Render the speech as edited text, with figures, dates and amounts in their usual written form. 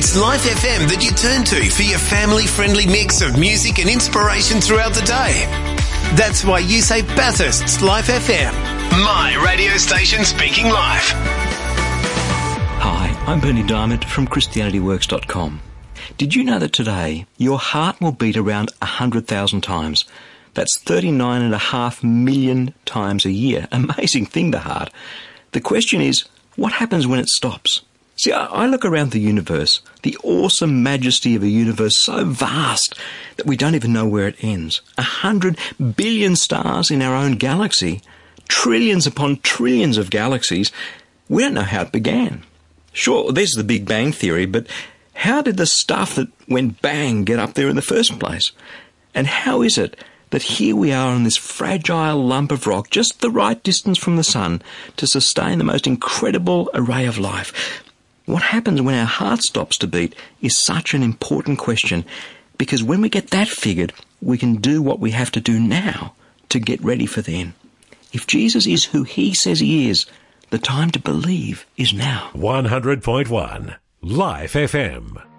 It's Life FM that you turn to for your family-friendly mix of music and inspiration throughout the day. That's why you say Bathurst's Life FM. My radio station speaking life. Hi, I'm Bernie Diamond from ChristianityWorks.com. Did you know that today your heart will beat around 100,000 times? That's 39.5 million times a year. Amazing thing, the heart. The question is, what happens when it stops? See, I look around the universe, the awesome majesty of a universe so vast that we don't even know where it ends. 100 billion stars in our own galaxy, trillions upon trillions of galaxies. We don't know how it began. Sure, there's the Big Bang Theory, but how did the stuff that went bang get up there in the first place? And how is it that here we are on this fragile lump of rock, just the right distance from the sun to sustain the most incredible array of life? What happens when our heart stops to beat is such an important question, because when we get that figured, we can do what we have to do now to get ready for then. If Jesus is who he says he is, the time to believe is now. 100.1 Life FM.